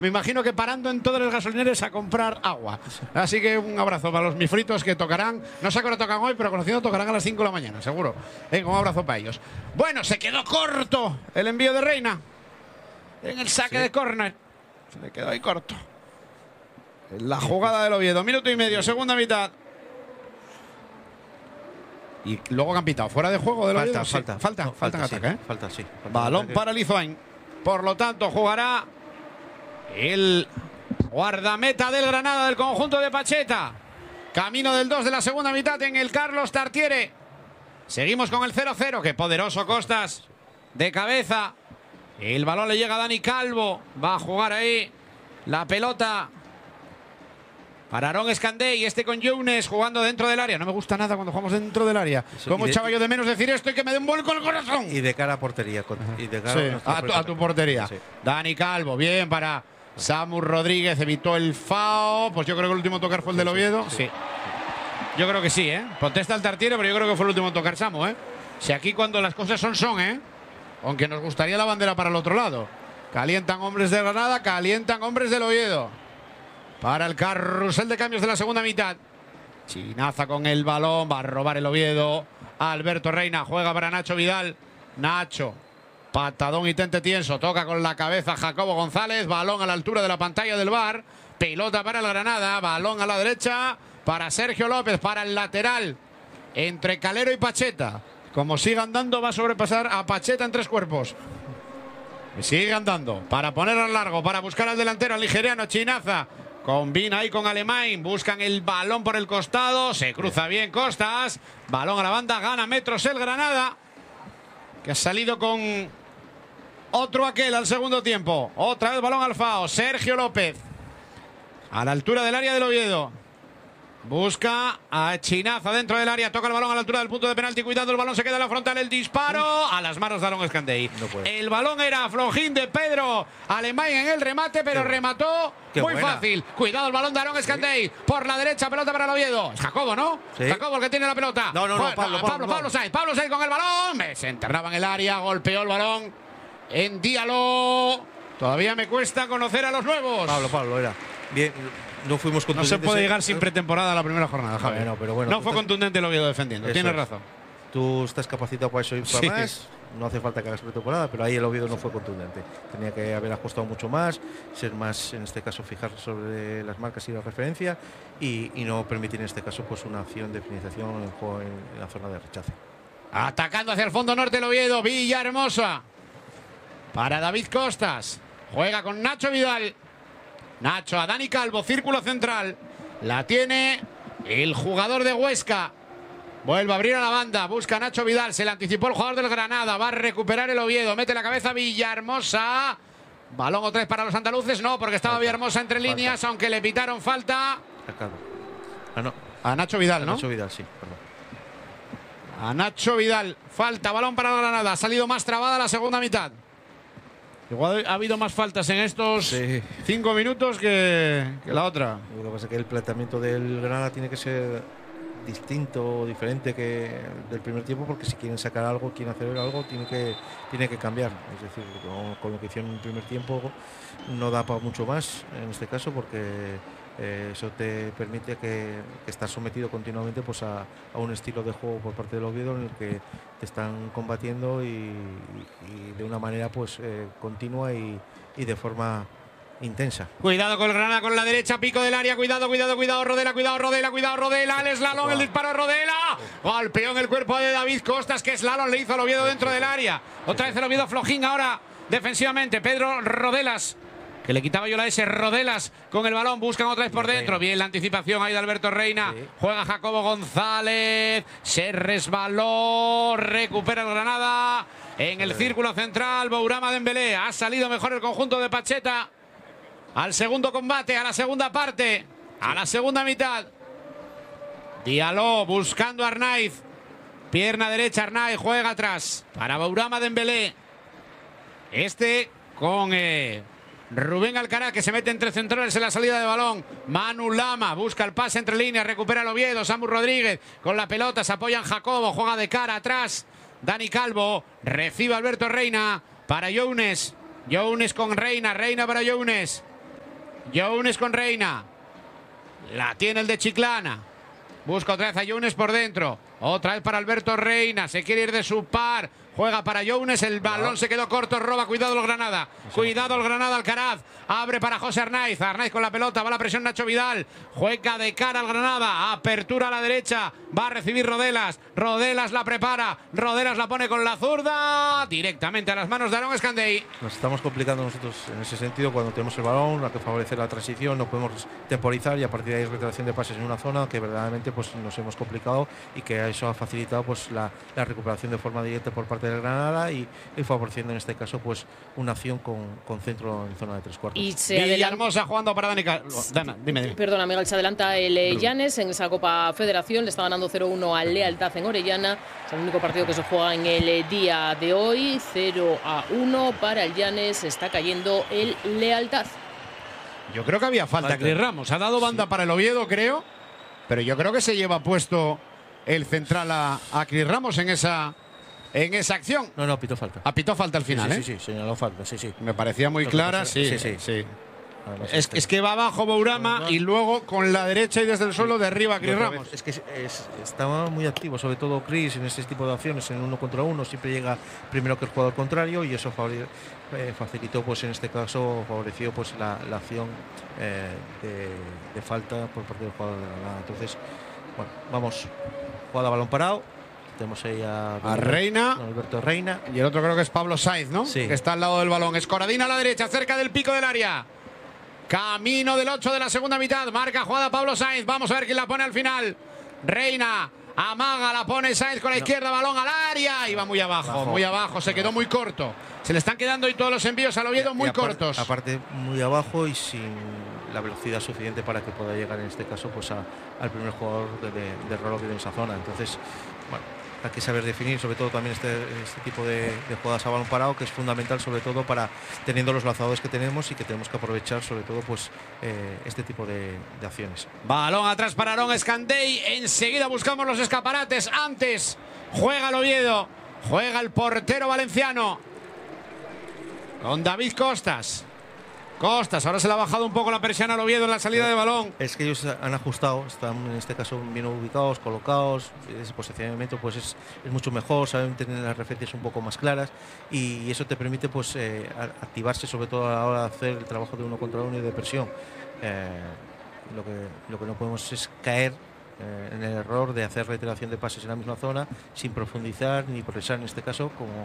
Me imagino que parando en todas las gasolineras a comprar agua. Así que un abrazo para los mifritos que tocarán. No sé a qué hora tocan hoy, pero conociendo tocarán a las 5 de la mañana, seguro. Venga, un abrazo para ellos. Bueno, se quedó corto el envío de Reina en el saque de córner. Se le quedó ahí corto. La jugada del Oviedo. Minuto y medio, segunda mitad. Y luego que han pitado. ¿Fuera de juego del Oviedo? Falta en ataque, ¿eh? Falta, sí. Balón para Lizoain. Por lo tanto, jugará el guardameta del Granada del conjunto de Pacheta. Camino del 2 de la segunda mitad en el Carlos Tartiere. Seguimos con el 0-0. Qué poderoso Costas. De cabeza. El balón le llega a Dani Calvo. Va a jugar ahí la pelota para Aarón Escandé, y con Younes jugando dentro del área. No me gusta nada cuando jugamos dentro del área. Como echaba yo de menos decir esto y que me dé un vuelco el corazón. Y de cara a portería. Y de cara a tu portería. Sí. Dani Calvo, bien para Samu Rodríguez, evitó el FAO. Pues yo creo que el último tocar fue el del Oviedo. Sí. Yo creo que sí, ¿eh? Protesta el Tartiere, pero yo creo que fue el último tocar Samu, ¿eh? Si aquí cuando las cosas son, ¿eh? Aunque nos gustaría la bandera para el otro lado. Calientan hombres de Granada, calientan hombres del Oviedo. Para el carrusel de cambios de la segunda mitad. Chinaza con el balón. Va a robar el Oviedo. Alberto Reina juega para Nacho Vidal. Nacho. Patadón y tente tieso. Toca con la cabeza Jacobo González. Balón a la altura de la pantalla del VAR. Pelota para el Granada. Balón a la derecha para Sergio López. Para el lateral. Entre Calero y Pacheta. Como siga andando va a sobrepasar a Pacheta en tres cuerpos. Sigue andando. Para poner al largo. Para buscar al delantero, al nigeriano. Chinaza. Combina ahí con Alemán, buscan el balón por el costado, se cruza bien Costas, balón a la banda, gana metros el Granada, que ha salido con otro aquel al segundo tiempo. Otra vez balón al FAO, Sergio López, a la altura del área del Oviedo. Busca a Chinaza dentro del área, toca el balón a la altura del punto de penalti, cuidado, el balón se queda en la frontal, el disparo a las manos de Aarón Escandé. El balón era flojín de Pedro Alemán en el remate, pero remató muy fácil. Cuidado el balón de Aarón Escandé, por la derecha, pelota para el Oviedo. Es Jacobo, ¿no? Sí. Jacobo el que tiene la pelota. Pablo Sainz con el balón, se enterraba en el área, golpeó el balón en Diallo. Todavía me cuesta conocer a los nuevos. Pablo era bien. No fuimos contundentes. No se puede llegar sin pretemporada a la primera jornada, Javier. Pero bueno, no fue contundente el Oviedo defendiendo. Tienes razón. Tú estás capacitado para eso y para más. No hace falta que hagas pretemporada, pero ahí el Oviedo no fue contundente. Tenía que haber ajustado mucho más, ser más, en este caso, fijar sobre las marcas y la referencia y no permitir, en este caso, pues una acción de finalización en juego en la zona de rechace. Atacando hacia el fondo norte el Oviedo. Villahermosa. Para David Costas. Juega con Nacho Vidal. Nacho a Dani Calvo, círculo central. La tiene el jugador de Huesca. Vuelve a abrir a la banda. Busca a Nacho Vidal. Se le anticipó el jugador del Granada. Va a recuperar el Oviedo. Mete la cabeza Villahermosa. Balón otra vez para los andaluces. No, porque estaba Villahermosa entre líneas, aunque le pitaron falta. A Nacho Vidal, ¿no? A Nacho Vidal, sí, perdón. A Nacho Vidal. Falta, balón para el Granada. Ha salido más trabada la segunda mitad. Igual ha habido más faltas en estos 5 minutos que la otra. Lo que pasa es que el planteamiento del Granada tiene que ser distinto o diferente que del primer tiempo, porque si quieren sacar algo, quieren hacer algo, tiene que cambiar. Es decir, con lo que hicieron en el primer tiempo no da para mucho más en este caso, porque eso te permite que estás sometido continuamente pues a un estilo de juego por parte del Oviedo en el que te están combatiendo y de una manera pues continua y de forma intensa. Cuidado con el Granada con la derecha, pico del área, cuidado Rodela, el slalom, el disparo de Rodela, golpeó en el cuerpo de David Costas, que slalom le hizo al Oviedo dentro del área. Otra vez el Oviedo flojín ahora defensivamente. Pedro Rodelas, que le quitaba yo la S, Rodelas con el balón, buscan otra vez por dentro. Bien la anticipación ahí de Alberto Reina. Juega Jacobo González, se resbaló, recupera el Granada en el círculo central. Bourama Dembélé. Ha salido mejor el conjunto de Pacheta al segundo combate, a la segunda parte, a la segunda mitad. Diallo buscando a Arnaiz. Pierna derecha, Arnaiz juega atrás para Bourama Dembélé. Con Rubén Alcaraz, que se mete entre centrales en la salida de balón. Manu Lama busca el pase entre líneas, recupera el Oviedo. Samu Rodríguez con la pelota, se apoya en Jacobo, juega de cara atrás. Dani Calvo, recibe Alberto Reina para Younes. Younes con Reina, Reina para Younes. Younes con Reina. La tiene el de Chiclana. Busca otra vez a Younes por dentro. Otra vez para Alberto Reina. Se quiere ir de su par. Juega para Younes. El balón se quedó corto. Roba. Cuidado el Granada. Cuidado el Granada. Alcaraz. Abre para José Arnaiz. Arnaiz con la pelota. Va la presión Nacho Vidal. Juega de cara al Granada. Apertura a la derecha. Va a recibir Rodelas. Rodelas la prepara. Rodelas la pone con la zurda. Directamente a las manos de Aarón Escandei. Nos estamos complicando nosotros en ese sentido cuando tenemos el balón, hay que favorecer la transición, no podemos temporizar y a partir de ahí retracción de pases en una zona que verdaderamente pues nos hemos complicado y que eso ha facilitado pues la recuperación de forma directa por parte del Granada y favoreciendo en este caso pues una acción con centro en zona de 3/4. Y se Villahermosa jugando para Dani. Dime. Perdona, Miguel, se adelanta el Llanes en esa Copa Federación. Le está ganando 0-1 al Lealtad en Orellana. Es el único partido que se juega en el día de hoy. 0-1 para el Llanes. Está cayendo el Lealtad. Yo creo que había falta Cris Ramos. Ha dado banda para el Oviedo, creo. Pero yo creo que se lleva puesto el central a Cris Ramos en esa acción. No, pitó falta. Pitó falta al final, sí, señaló falta, sí. Me parecía muy clara, sí. Es que va abajo Bourama y luego con la derecha y desde el suelo derriba a Cris Ramos. Es que estaba muy activo, sobre todo Cris en este tipo de acciones, en 1 contra 1, siempre llega primero que el jugador contrario y eso facilitó, pues en este caso, favoreció pues la acción de falta por parte del jugador de Granada. Entonces, bueno, vamos, jugada balón parado. Tenemos ahí a Reina. Alberto Reina. Y el otro creo que es Pablo Sainz, ¿no? Sí. Que está al lado del balón. Escoradín a la derecha, cerca del pico del área. Camino del 8 de la segunda mitad. Marca jugada Pablo Sainz. Vamos a ver quién la pone al final. Reina. Amaga, la pone Sainz con la izquierda, balón al área. Y va muy abajo. Se quedó muy corto. Se le están quedando hoy todos los envíos al Oviedo muy cortos. Aparte, muy abajo y sin la velocidad suficiente para que pueda llegar en este caso pues al primer jugador de rol que tiene esa zona. Entonces, bueno, hay que saber definir sobre todo también este tipo de jugadas a balón parado, que es fundamental sobre todo para teniendo los lanzadores que tenemos y que tenemos que aprovechar sobre todo pues este tipo de acciones. Balón atrás para Aarón Escandei. Enseguida buscamos los escaparates. Antes juega el Oviedo. Juega el portero valenciano con David Costas. Ahora se le ha bajado un poco la presión al Oviedo en la salida de balón. Es que ellos han ajustado, están en este caso bien ubicados, colocados, ese posicionamiento pues es mucho mejor, saben tener las referencias un poco más claras y eso te permite pues activarse sobre todo a la hora de hacer el trabajo de 1 contra 1 y de presión. Lo que no podemos es caer en el error de hacer reiteración de pases en la misma zona sin profundizar ni progresar en este caso como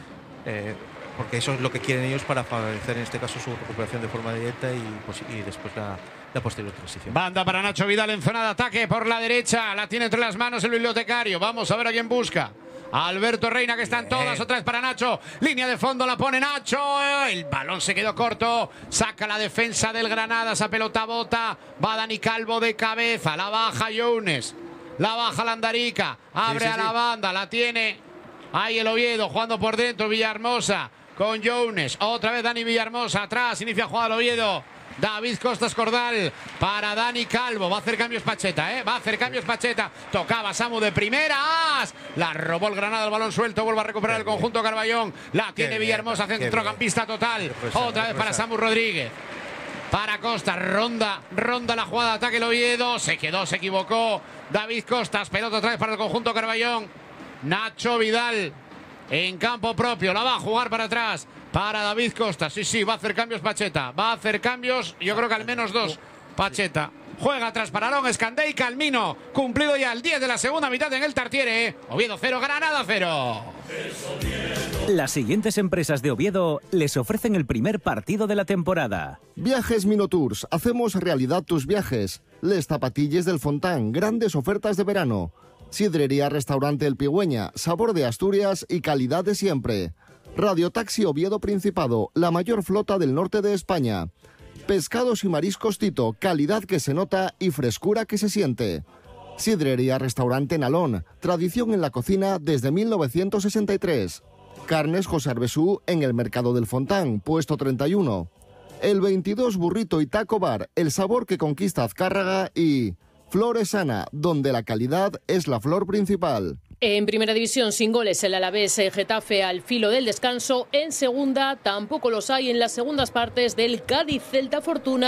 porque eso es lo que quieren ellos para favorecer en este caso su recuperación de forma directa y después la posterior transición. Banda para Nacho Vidal en zona de ataque por la derecha, la tiene entre las manos el bibliotecario. Vamos a ver a quién busca. Alberto Reina, que están todas, otra vez para Nacho. Línea de fondo, la pone Nacho. El balón se quedó corto. Saca la defensa del Granada, esa pelota bota. Va Dani Calvo de cabeza, la baja Younes. La baja Landarica, abre a la banda, la tiene ahí el Oviedo, jugando por dentro Villahermosa. Con Younes, otra vez Dani Villahermosa atrás, inicia jugada el Oviedo. David Costas Cordal para Dani Calvo. Va a hacer cambios Pacheta, Va a hacer cambios Pacheta. Tocaba Samu de primeras. La robó el Granada, el balón suelto. Vuelve a recuperar el conjunto Carballón. La tiene Villahermosa, centrocampista total. Otra vez para Samu Rodríguez. Para Costas, ronda la jugada de ataque el Oviedo. Se quedó, se equivocó. David Costas, pelota otra vez para el conjunto Carballón. Nacho Vidal. En campo propio, la va a jugar para atrás para David Costa. Sí, va a hacer cambios Pacheta. Va a hacer cambios, yo creo que al menos 2. Pacheta. Juega atrás para Aarón Escandei. Calmino. Cumplido ya el 10 de la segunda mitad en el Tartiere. Oviedo 0, Granada 0. Las siguientes empresas de Oviedo les ofrecen el primer partido de la temporada. Viajes Minotours. Hacemos realidad tus viajes. Les Zapatilles del Fontán. Grandes ofertas de verano. Sidrería Restaurante El Pigüeña, sabor de Asturias y calidad de siempre. Radio Taxi Oviedo Principado, la mayor flota del norte de España. Pescados y mariscos Tito, calidad que se nota y frescura que se siente. Sidrería Restaurante Nalón, tradición en la cocina desde 1963. Carnes José Arbesú en el Mercado del Fontán, puesto 31. El 22 Burrito y Taco Bar, el sabor que conquista Azcárraga y... Floresana, donde la calidad es la flor principal. En primera división, sin goles, el Alavés Getafe al filo del descanso. En segunda, tampoco los hay en las segundas partes del Cádiz Celta Fortuna.